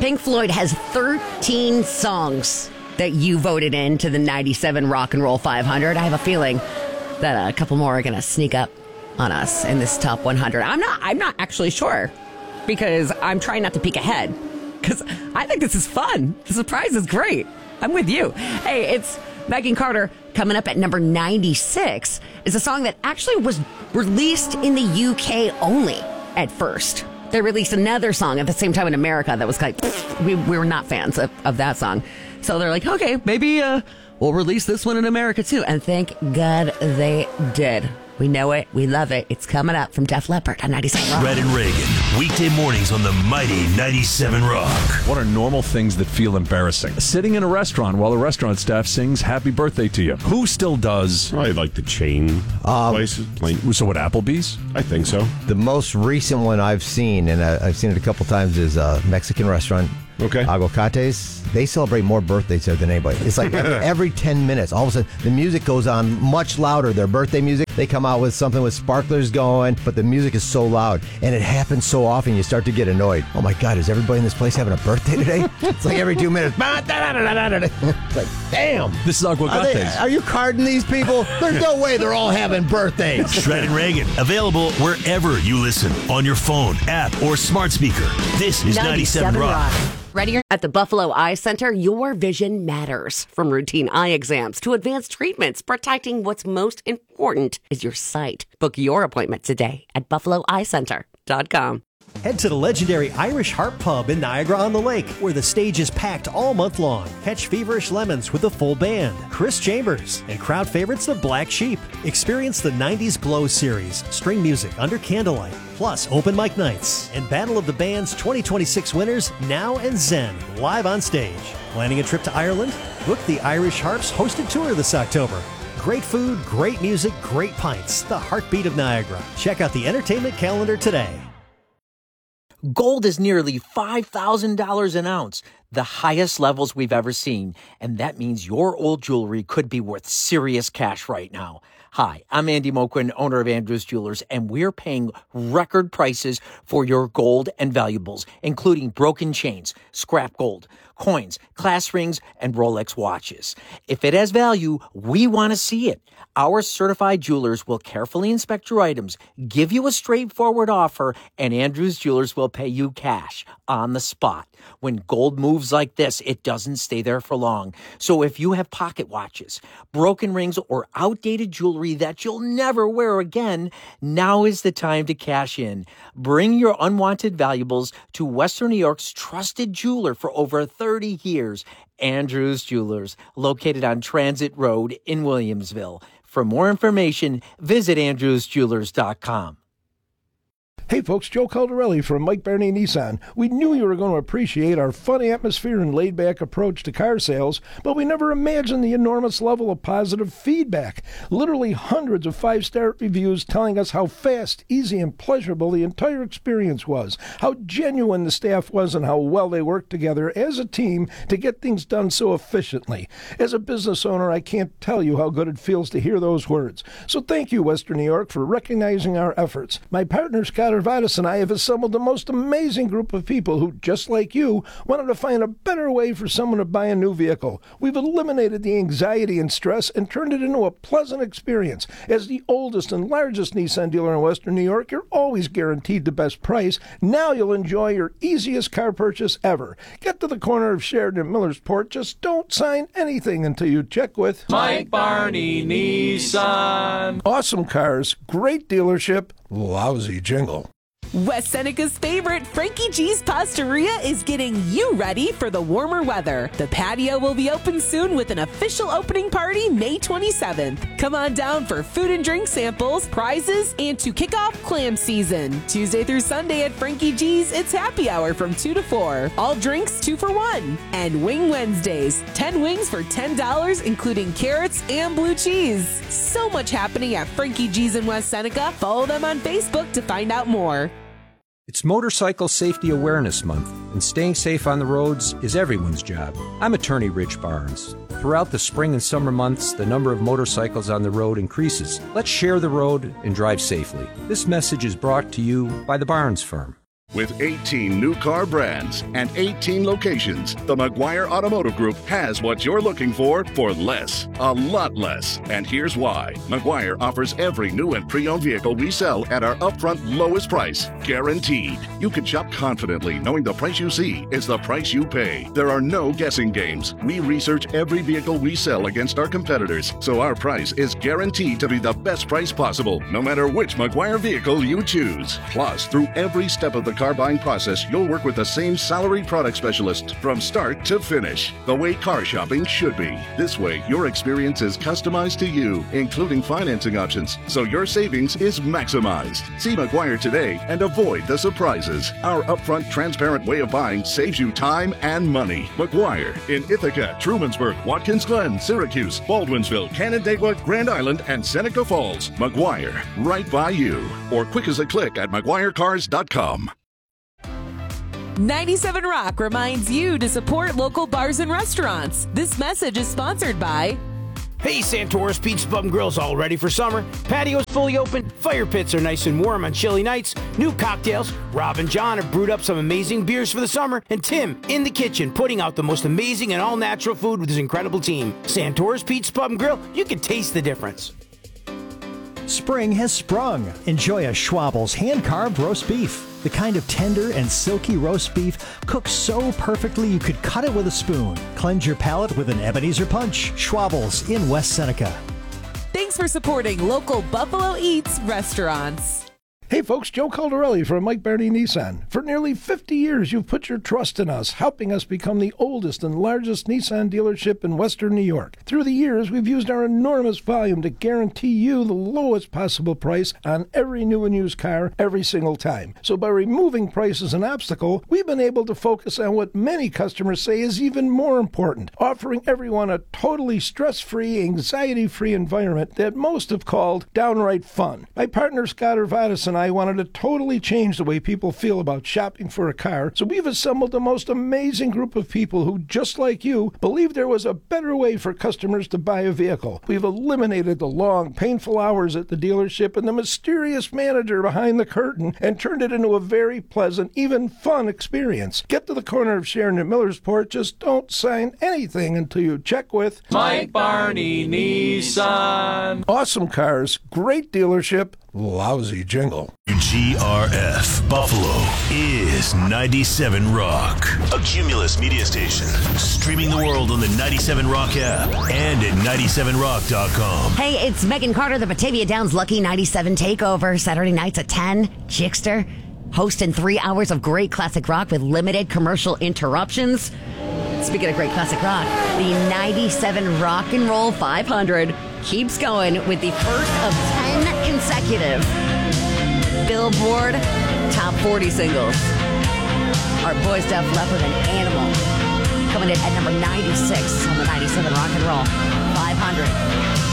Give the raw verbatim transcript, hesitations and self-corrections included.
Pink Floyd has thirteen songs that you voted into the ninety-seven Rock and Roll five hundred. I have a feeling that a couple more are going to sneak up on us in this top one hundred. I'm not I'm not actually sure because I'm trying not to peek ahead because I think this is fun. The surprise is great. I'm with you. Hey, it's Megan Carter. Coming up at number ninety-six is a song that actually was released in the U K only at first. They released another song at the same time in America that was like, we, we were not fans of, of that song. So they're like, okay, maybe uh, we'll release this one in America too. And thank God they did. We know it. We love it. It's coming up from Def Leppard on ninety-seven Rock. Shred and Reagan, weekday mornings on the mighty ninety-seven Rock. What are normal things that feel embarrassing? Sitting in a restaurant while the restaurant staff sings happy birthday to you. Who still does? Probably like the chain Um, places. Like, So what, Applebee's? I think so. The most recent one I've seen, and I, I've seen it a couple times, is a Mexican restaurant. Okay. Aguacates. They celebrate more birthdays there than anybody. It's like every ten minutes, all of a sudden, the music goes on much louder. Their birthday music, they come out with something with sparklers going, but the music is so loud. And it happens so often, you start to get annoyed. Oh my God, is everybody in this place having a birthday today? It's like every two minutes. It's like, damn. This is Are, they, Aguacates. are you carding these people? There's no way they're all having birthdays. Shred and Reagan, available wherever you listen, on your phone, app, or smart speaker. This is ninety-seven Rock. Ready? At the Buffalo Eye Center, your vision matters. From routine eye exams to advanced treatments, protecting what's most important is your sight. Book your appointment today at buffalo eye center dot com. Head to the legendary Irish Harp Pub in Niagara-on-the-Lake, where the stage is packed all month long. Catch Feverish Lemons with a full band, Chris Chambers, and crowd favorites the Black Sheep. Experience the nineties Glow series, string music under candlelight, plus open mic nights, and Battle of the Bands twenty twenty-six winners, Now and Zen, live on stage. Planning a trip to Ireland? Book the Irish Harps hosted tour this October. Great food, great music, great pints. The heartbeat of Niagara. Check out the entertainment calendar today. Gold is nearly five thousand dollars an ounce, the highest levels we've ever seen. And that means your old jewelry could be worth serious cash right now. Hi, I'm Andy Moquin, owner of Andrews Jewelers, and we're paying record prices for your gold and valuables, including broken chains, scrap gold, coins, class rings, and Rolex watches. If it has value, we want to see it. Our certified jewelers will carefully inspect your items, give you a straightforward offer, and Andrews Jewelers will pay you cash on the spot. When gold moves like this, it doesn't stay there for long. So if you have pocket watches, broken rings, or outdated jewelry that you'll never wear again, now is the time to cash in. Bring your unwanted valuables to Western New York's trusted jeweler for over thirty years, Andrews Jewelers, located on Transit Road in Williamsville. For more information, visit andrews jewelers dot com. Hey folks, Joe Caldarelli from Mike Barney Nissan. We knew you were going to appreciate our fun atmosphere and laid-back approach to car sales, but we never imagined the enormous level of positive feedback. Literally hundreds of five-star reviews telling us how fast, easy, and pleasurable the entire experience was, how genuine the staff was, and how well they worked together as a team to get things done so efficiently. As a business owner, I can't tell you how good it feels to hear those words. So thank you, Western New York, for recognizing our efforts. My partner, Scott Arvadas, and I have assembled the most amazing group of people who, just like you, wanted to find a better way for someone to buy a new vehicle. We've eliminated the anxiety and stress and turned it into a pleasant experience. As the oldest and largest Nissan dealer in Western New York, you're always guaranteed the best price. Now you'll enjoy your easiest car purchase ever. Get to the corner of Sheridan and Millersport. Just don't sign anything until you check with Mike Barney Nissan. Awesome cars, great dealership, lousy jingle. West Seneca's favorite, Frankie G's Pastaria, is getting you ready for the warmer weather. The patio will be open soon with an official opening party May twenty-seventh. Come on down for food and drink samples, prizes, and to kick off clam season. Tuesday through Sunday at Frankie G's, it's happy hour from two to four. All drinks two for one. And Wing Wednesdays, ten wings for ten dollars, including carrots and blue cheese. So much happening at Frankie G's in West Seneca. Follow them on Facebook to find out more. It's Motorcycle Safety Awareness Month, and staying safe on the roads is everyone's job. I'm attorney Rich Barnes. Throughout the spring and summer months, the number of motorcycles on the road increases. Let's share the road and drive safely. This message is brought to you by the Barnes Firm. With eighteen new car brands and eighteen locations, the McGuire Automotive Group has what you're looking for for less, a lot less. And here's why. McGuire offers every new and pre-owned vehicle we sell at our upfront lowest price, guaranteed. You can shop confidently knowing the price you see is the price you pay. There are no guessing games. We research every vehicle we sell against our competitors, so our price is guaranteed to be the best price possible, no matter which McGuire vehicle you choose. Plus, through every step of the car buying process, you'll work with the same salaried product specialist from start to finish, the way car shopping should be. This way, your experience is customized to you, including financing options, so your savings is maximized. See McGuire today and avoid the surprises. Our upfront, transparent way of buying saves you time and money. McGuire in Ithaca, Trumansburg, Watkins Glen, Syracuse, Baldwinsville, Canandaigua, Grand Island, and Seneca Falls. McGuire, right by you. Or quick as a click at McGuire Cars dot com. ninety-seven Rock reminds you to support local bars and restaurants. This message is sponsored by... Hey, Santora's Pizza Pub and Grill's all ready for summer. Patio's fully open. Fire pits are nice and warm on chilly nights. New cocktails. Rob and John have brewed up some amazing beers for the summer. And Tim, in the kitchen, putting out the most amazing and all-natural food with his incredible team. Santora's Pizza Pub and Grill, you can taste the difference. Spring has sprung. Enjoy a Schwabel's hand-carved roast beef. The kind of tender and silky roast beef cooked so perfectly you could cut it with a spoon. Cleanse your palate with an Ebenezer Punch. Schwabel's in West Seneca. Thanks for supporting local Buffalo Eats restaurants. Hey folks, Joe Caldarelli from Mike Barney Nissan. For nearly fifty years, you've put your trust in us, helping us become the oldest and largest Nissan dealership in Western New York. Through the years, we've used our enormous volume to guarantee you the lowest possible price on every new and used car every single time. So by removing price as an obstacle, we've been able to focus on what many customers say is even more important, offering everyone a totally stress-free, anxiety-free environment that most have called downright fun. My partner Scott Urvatis and I wanted to totally change the way people feel about shopping for a car, so we've assembled the most amazing group of people who, just like you, believe there was a better way for customers to buy a vehicle. We've eliminated the long, painful hours at the dealership and the mysterious manager behind the curtain and turned it into a very pleasant, even fun experience. Get to the corner of Sharon and Millersport, just don't sign anything until you check with Mike Barney Nissan. Awesome cars, great dealership, lousy jingle. G R F Buffalo is ninety-seven Rock, a Cumulus media station, streaming the world on the ninety-seven Rock app and at ninety-seven rock dot com. Hey, it's Megan Carter, the Batavia Downs Lucky ninety-seven Takeover, Saturday nights at ten. Chickster hosting three hours of great classic rock with limited commercial interruptions. Speaking of great classic rock, the ninety-seven Rock and Roll five hundred keeps going with the first of ten consecutive Billboard Top forty singles. Our boys Def Leppard and Animal coming in at number ninety-six on the ninety-seven Rock and Roll five hundred.